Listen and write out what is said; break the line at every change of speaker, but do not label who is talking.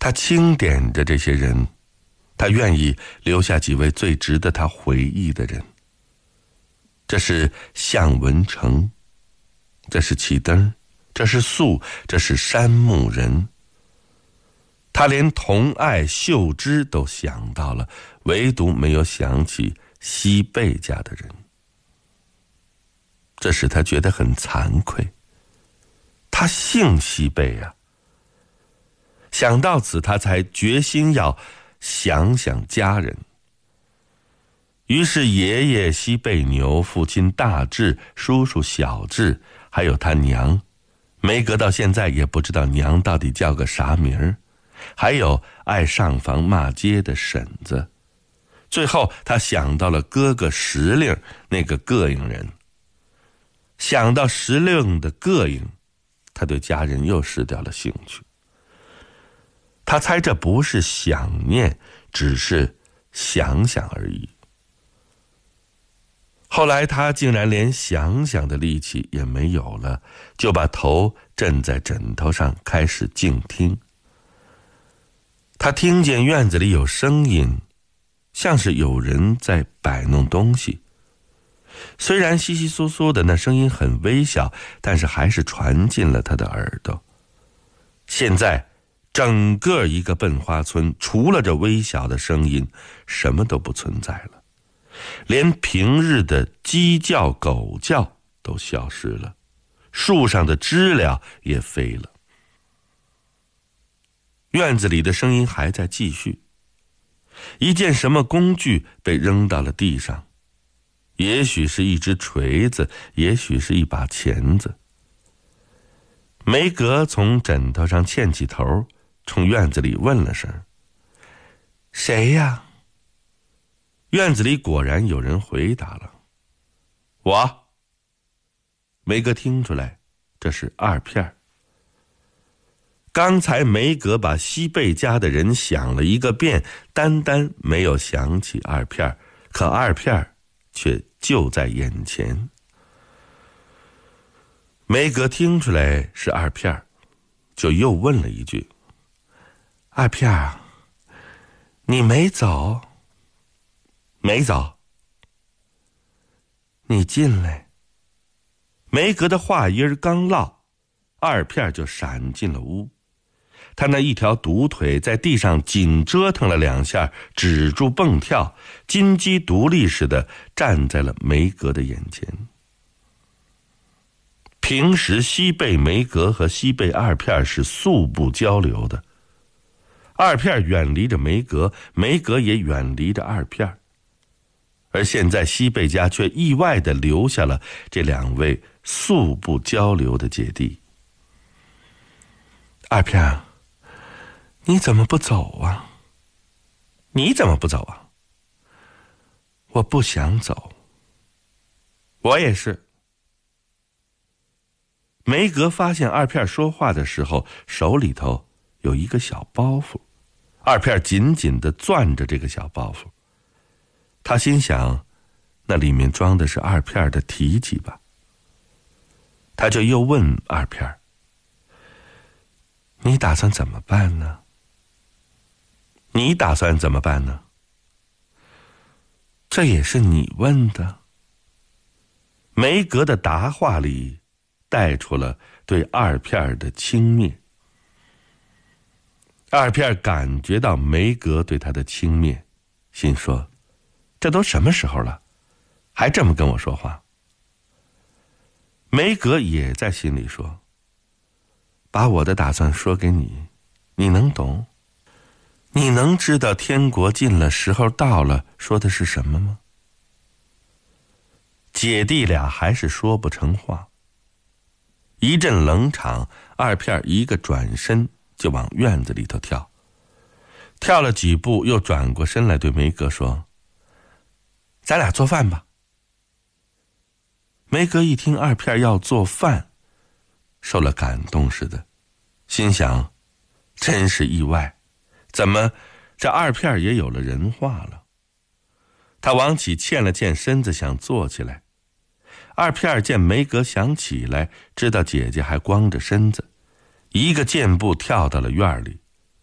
他清点着这些人，他愿意留下几位最值得他回忆的人。这是向文成，这是启灯，这是素，这是山木人。他连童爱、秀芝都想到了，唯独没有想起西贝家的人。这使他觉得很惭愧。他姓西贝啊。想到此，他才决心要想想家人。于是爷爷西贝牛，父亲大志，叔叔小志，还有他娘，梅格到现在也不知道娘到底叫个啥名儿，还有爱上房骂街的婶子。最后他想到了哥哥石令，那个膈应人。想到石令的膈应，他对家人又失掉了兴趣。他猜这不是想念，只是想想而已。后来他竟然连想想的力气也没有了，就把头枕在枕头上开始静听。他听见院子里有声音，像是有人在摆弄东西。虽然稀稀疏疏的，那声音很微小，但是还是传进了他的耳朵。现在整个一个笨花村，除了这微小的声音，什么都不存在了，连平日的鸡叫狗叫都消失了，树上的知了也飞了。院子里的声音还在继续，一件什么工具被扔到了地上，也许是一只锤子，也许是一把钳子。梅格从枕头上欠起头，冲院子里问了声：“谁呀？”院子里果然有人回答了：“我。”梅格听出来，这是二片。刚才梅格把西贝家的人想了一个遍，单单没有想起二片，可二片却就在眼前。梅格听出来是二片，就又问了一句：“二片啊，你没走？”“没走。”“你进来。”梅格的话音刚落，二片就闪进了屋。他那一条独腿在地上紧折腾了2下，止住蹦跳，金鸡独立似的站在了梅格的眼前。平时西贝梅格和西贝二片是素不交流的，二片远离着梅格，梅格也远离着二片，而现在西贝家却意外地留下了这2位素不交流的姐弟。“二片，你怎么不走啊？”“你怎么不走啊？”“我不想走。”“我也是。”梅格发现二片说话的时候，手里头有一个小包袱，二片紧紧地攥着这个小包袱。他心想，那里面装的是二片的提起吧。他就又问二片：“你打算怎么办呢？”“你打算怎么办呢？”“这也是你问的。”梅格的答话里带出了对二片的轻蔑。二片感觉到梅格对他的轻蔑，心说：“这都什么时候了，还这么跟我说话？”梅格也在心里说：“把我的打算说给你，你能懂？你能知道天国近了，时候到了，说的是什么吗？”姐弟俩还是说不成话。一阵冷场，二片一个转身就往院子里头跳，跳了几步又转过身来对梅格说：“咱俩做饭吧。”梅格一听二片要做饭，受了感动似的，心想真是意外，怎么这二片也有了人话了？他往起欠了欠身子，想坐起来。二片见梅格想起来，知道姐姐还光着身子，一个箭步跳到了院里。